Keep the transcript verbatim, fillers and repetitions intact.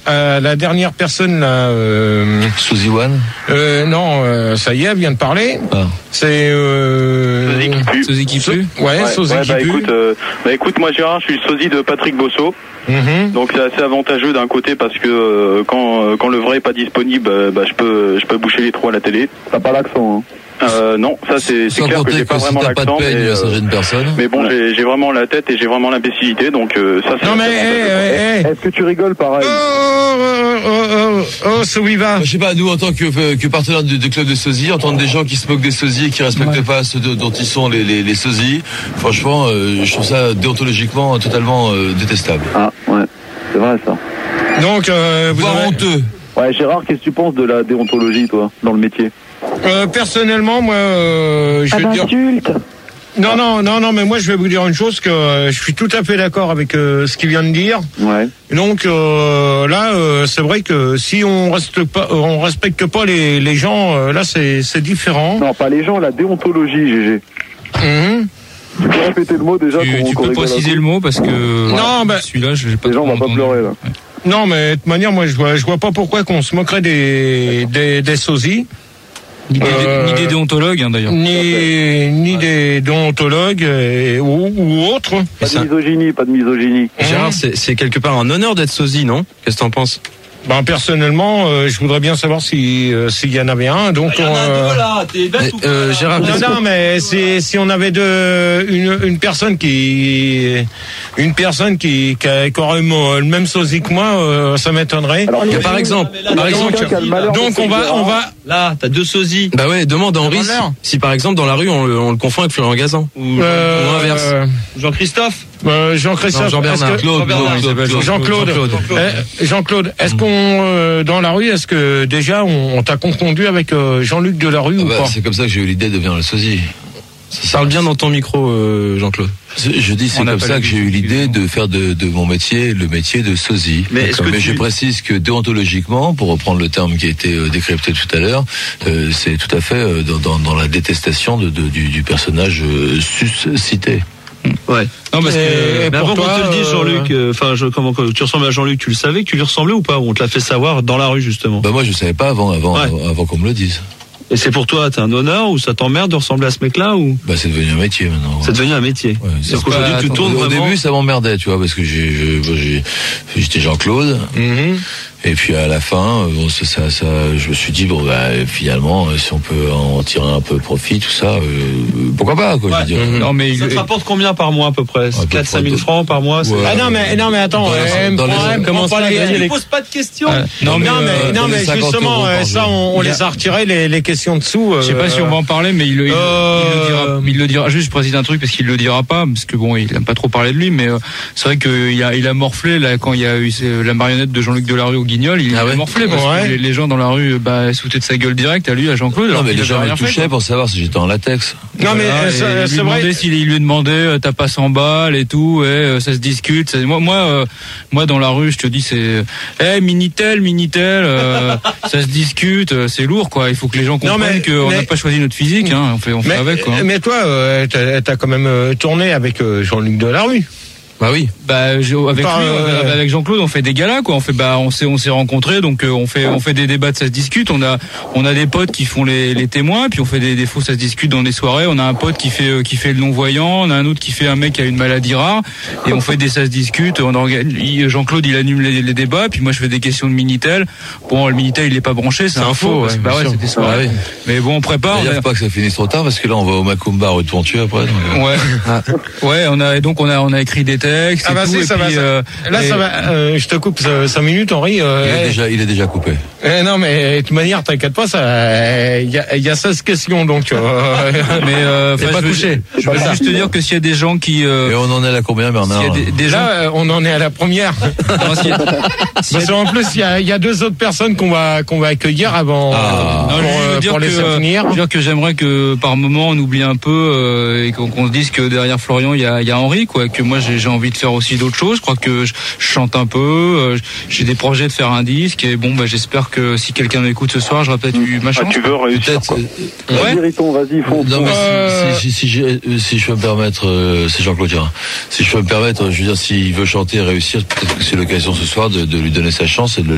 Euh, la dernière personne là, euh, Suzy One. Euh, non, euh, ça y est, elle vient de parler. Ah. C'est euh, Sosie qui pue. Sosie qui pue. Ouais, Sosie ouais, qui bah, pue. écoute, euh, bah écoute, moi Gérard, je suis le sosie de Patrick Bosso. Mm-hmm. Donc c'est assez avantageux d'un côté parce que euh, quand euh, quand le vrai est pas disponible, euh, bah je peux je peux boucher les trous à la télé. T'as pas l'accent, hein. Euh, non, ça c'est c'est Sans clair que compter j'ai pas que si vraiment t'as pas de l'accent, peine, mais, ça euh, gêne personne. mais bon, j'ai j'ai vraiment la tête et j'ai vraiment l'imbécilité, donc euh, ça c'est. Non mais, assez hey, avantageux. hey, hey. Est-ce que tu rigoles pareil? Oh, oh, oh, oh, oh, oh, Souiva. Je sais pas, nous en tant que, que partenaire du, du club de sosies, entendre des gens qui se moquent des sosies et qui respectent Ouais. pas ceux de- dont ils sont les, les, les sosies, franchement, euh, je trouve ça déontologiquement totalement euh, détestable. Ah, ouais. C'est vrai, ça. Donc, euh, vous Voire avez- honteux. Ouais, Gérard, qu'est-ce que tu penses de la déontologie, toi, dans le métier? euh, personnellement, moi, euh, je Ah vais te dire. d'insulte. Non, non, non, non, mais moi, je vais vous dire une chose que euh, je suis tout à fait d'accord avec euh, ce qu'il vient de dire. Ouais. Donc euh, là, euh, c'est vrai que si on reste pas, euh, on respecte pas les, les gens, euh, là, c'est c'est différent. Non, pas les gens, la déontologie, G G. Mhm. Tu peux répéter le mot déjà Tu, qu'on tu qu'on peux rigole un préciser peu. le mot parce que Non, bah- celui-là, je l'ai pas Les gens trop vont pas entendu. pleurer, là. Non, mais de toute manière, moi, je vois, je vois pas pourquoi qu'on se moquerait des des, des sosies. Ni des, Euh, ni des déontologues, hein, d'ailleurs. Ni, ni des déontologues euh, ou, ou autres. Pas de misogynie, pas de misogynie. Gérard, c'est, c'est quelque part un honneur d'être sosie, non? Qu'est-ce que t'en penses? Ben, personnellement, euh, je voudrais bien savoir si euh, s'il y en avait un. Donc, Il y en a euh, deux là, t'es bête ou quoi, euh, là Gérard, non, non, mais si, si on avait deux, une, une personne qui, une personne qui, qui, a, qui aurait le le même sosie que moi, euh, ça m'étonnerait. Alors, Il y a par exemple, par exemple, quelqu'un qui a le malheur de Donc, on va, on va, là, t'as deux sosies. Bah ouais, demande à Henri si, Demande-leur. si par exemple dans la rue on le, on le confond avec Florian Gazan. Ou, euh, ou l'inverse. euh, Jean-Christophe. euh, Jean-Christophe, Non, Jean-Bernard. est-ce que- Claude, Jean-Bernard, Claude, il s'appelle Claude. Jean-Claude, Jean-Claude. Eh, Jean-Claude, est-ce qu'on euh, dans la rue, est-ce que déjà on, on t'a confondu avec euh, Jean-Luc Delarue Ah ou bah, pas? c'est comme ça que j'ai eu l'idée de devenir le sosie. Parle bien dans ton micro, euh, Jean-Claude. C'est- Je dis, c'est On comme appelle ça que j'ai eu les l'idée discussions. de faire de, de mon métier le métier de sosie. Mais est-ce que Mais tu- je précise que déontologiquement, pour reprendre le terme qui a été euh, décrypté tout à l'heure, euh, c'est tout à fait euh, dans, dans, dans la détestation de, de- du, du personnage euh, suscité. Ouais. Non, parce Et- que. et Mais avant pour qu'on toi, te le dise, euh, Jean-Luc, euh, enfin, je, comment que tu ressembles à Jean-Luc, tu le savais que tu lui ressemblais ou pas? Ou on te l'a fait savoir dans la rue, justement. Bah moi je savais pas avant avant Ouais. avant, avant qu'on me le dise. Et c'est pour toi, t'es un honneur ou ça t'emmerde de ressembler à ce mec-là ou Bah c'est devenu un métier maintenant. c'est devenu un métier? Ouais, c'est C'est qu'aujourd'hui, tu pas- tournes Au vraiment. début, ça m'emmerdait, tu vois, parce que j'ai, je- bon, j'ai- j'étais Jean-Claude, Mhm. et puis à la fin, bon, ça, ça, ça, je me suis dit, bon, bah, finalement, euh, si on peut en tirer un peu profit, tout ça, euh, pourquoi pas, quoi, je veux dire. Non, mais Ça il. te rapporte combien par mois à peu près? peu quatre à cinq près mille de- francs par mois? c'est- Ouais. Ah non mais non mais attends, Dans les- euh, dans les- prends- prends commence pas pas à les- gagner les- Pose pas de questions. Ouais. Non, mais, non mais euh, non donnez mais cinquante justement euros par euh, ça jour. on, on Il y a- les a retirés les, les questions dessous. Je sais pas si on va en parler, mais il, il, il- Euh, il le dira. Il le dira. Juste, je précise un truc parce qu'il le dira pas, parce que bon, il aime pas trop parler de lui, mais euh, c'est vrai qu'il a, il a morflé là quand il y a eu euh, la marionnette de Jean-Luc Delarue au Guignol. Il Ah a ouais. morflé parce Ouais. que les, les gens dans la rue, bah, se foutaient de sa gueule direct à lui, à Jean-Claude. Non, alors mais qu'il les avait gens rien me fait, touchaient quoi. pour savoir si j'étais en latex. Non mais Voilà, euh, et c'est- il c'est lui vrai. demandait s'il il lui demandait euh, t'as pas cent balles et tout, et euh, ça se discute. Ça- moi, moi, euh, moi dans la rue, je te dis c'est, eh minitel, minitel, euh, ça se discute, euh, c'est lourd quoi. Il faut que les gens Non, comprennent mais- qu'on n'a mais- pas choisi notre physique, hein. On fait, on fait Mais, avec quoi. mais toi, euh, t'as, t'as quand même euh, tourné avec euh, Jean-Luc Delarue. Bah oui. Bah je- avec Par, lui, euh, avec Jean-Claude, on fait des galas quoi. On fait bah on s'est on s'est rencontrés, donc euh, on fait on fait des débats, ça se discute. On a on a des potes qui font les, les témoins, puis on fait des, des faux, ça se discute dans des soirées. On a un pote qui fait euh, qui fait le non voyant, on a un autre qui fait un mec qui a une maladie rare, et on fait des ça se discute. On organise, il- Jean-Claude il anime les, les débats, puis moi je fais des questions de minitel. Bon le minitel il est pas branché, c'est C'est un un faux. faux, parce que, ouais, bah bien ouais, sûr. c'est des soirées. Ah oui. Mais bon on prépare. on Il a- faut pas que ça finisse trop tard, parce que là, on va au Macumba rue de Ponthieu après. donc, euh, Ouais, ouais, on a et donc on a on a écrit des textes. Ah et bah tout, si, et ça puis, va, ça- euh, Là et- ça va. euh, je te coupe euh, cinq minutes, Henri. euh, il, est eh, déjà, il est déjà coupé. eh, non mais de toute manière, t'inquiète pas, ça. Il y a, il y a seize questions donc. euh, Mais euh, T'es enfin, pas je veux- couché. Je veux juste te dire que s'il y a des gens qui, euh, Et on en est à combien, Bernard? s'il y a des, des gens, Là, euh, on en est à la première. non, s'il y a- s'il y a- Parce qu'en plus, il y a, il y a deux autres personnes qu'on va qu'on va accueillir avant Ah. pour, non, je veux euh, dire pour que, laisser finir. je veux dire que j'aimerais que par moment on oublie un peu euh, et qu'on qu'on se dise que derrière Florian il y a, il y a Henri quoi, que moi j'ai j'ai envie de faire aussi d'autres choses. Je crois que je, je chante un peu, euh, j'ai des projets de faire un disque et bon bah j'espère que si quelqu'un m'écoute ce soir, j'aurai peut-être eu ma Ah, chance. tu veux réussir Peut-être. quoi. euh, Vas-y, Ouais. Riton, vas-y, fonce. Non, mais Euh, si, si, si, si, j'ai- euh, si je peux me permettre, euh, c'est Jean-Claude Dira. Si je peux me permettre, je veux dire, s'il veut chanter et réussir, peut-être que c'est l'occasion ce soir de, de lui donner sa chance et de le